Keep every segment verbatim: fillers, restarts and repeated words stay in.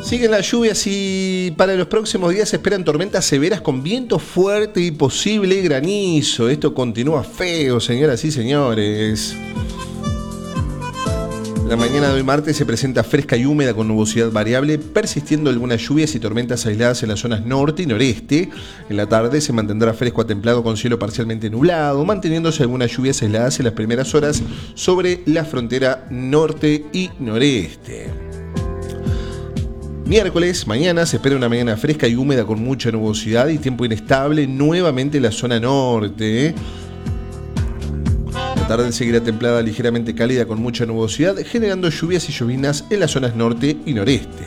Siguen las lluvias y para los próximos días se esperan tormentas severas con viento fuerte y posible granizo. Esto continúa feo, señoras y señores. La mañana de hoy martes se presenta fresca y húmeda con nubosidad variable, persistiendo algunas lluvias y tormentas aisladas en las zonas norte y noreste. En la tarde se mantendrá fresco a templado con cielo parcialmente nublado, manteniéndose algunas lluvias aisladas en las primeras horas sobre la frontera norte y noreste. Miércoles, mañana, se espera una mañana fresca y húmeda con mucha nubosidad y tiempo inestable nuevamente en la zona norte. La tarde seguirá templada, ligeramente cálida con mucha nubosidad, generando lluvias y llovinas en las zonas norte y noreste.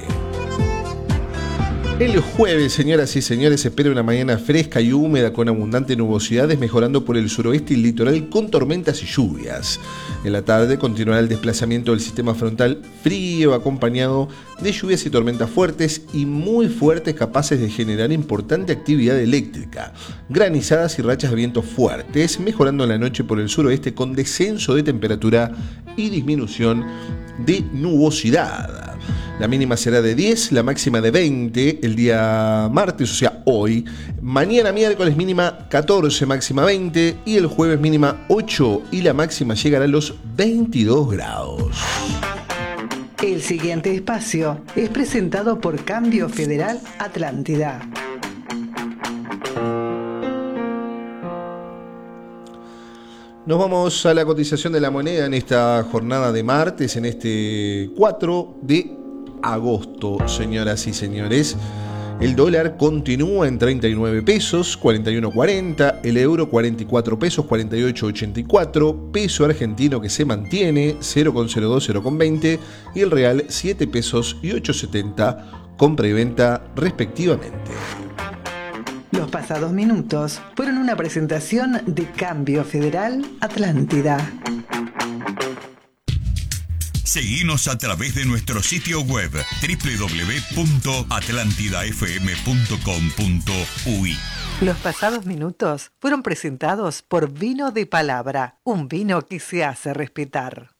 El jueves, señoras y señores, se espera una mañana fresca y húmeda con abundante nubosidades, mejorando por el suroeste y el litoral con tormentas y lluvias. En la tarde continuará el desplazamiento del sistema frontal frío, acompañado de lluvias y tormentas fuertes y muy fuertes, capaces de generar importante actividad eléctrica, granizadas y rachas de viento fuertes, mejorando en la noche por el suroeste con descenso de temperatura y disminución de nubosidad. La mínima será de diez, la máxima de veinte el día martes, o sea, hoy. Mañana miércoles mínima catorce, máxima veinte. Y el jueves mínima ocho y la máxima llegará a los veintidós grados. El siguiente espacio es presentado por Cambio Federal Atlántida. Nos vamos a la cotización de la moneda en esta jornada de martes, en este cuatro de agosto, señoras y señores. El dólar continúa en treinta y nueve pesos, cuarenta y uno cuarenta, el euro cuarenta y cuatro pesos, cuarenta y ocho ochenta y cuatro, peso argentino que se mantiene cero coma cero dos, cero coma veinte y el real siete pesos y ocho setenta, compra y venta respectivamente. Los pasados minutos fueron una presentación de Cambio Federal Atlántida. Seguinos a través de nuestro sitio web doble u doble u doble u punto atlántida f m punto com punto u y. Los pasados minutos fueron presentados por Vino de Palabra, un vino que se hace respetar.